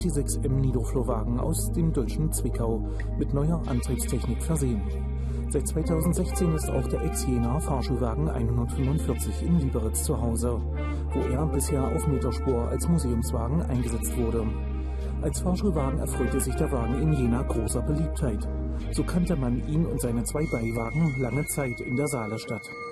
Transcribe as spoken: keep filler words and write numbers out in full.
T sechs M Nidoflurwagen aus dem deutschen Zwickau mit neuer Antriebstechnik versehen. Seit zweitausendsechzehn ist auch der Ex-Jena Fahrschulwagen hundertfünfundvierzig in Lieberitz zu Hause, wo er bisher auf Meterspur als Museumswagen eingesetzt wurde. Als Fahrschulwagen erfreute sich der Wagen in Jena großer Beliebtheit. So kannte man ihn und seine zwei Beiwagen lange Zeit in der Saalestadt.